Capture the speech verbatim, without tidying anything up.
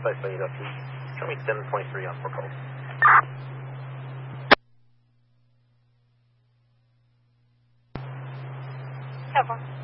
Place by eight oh two. Show me seven point three on four calls. Seven.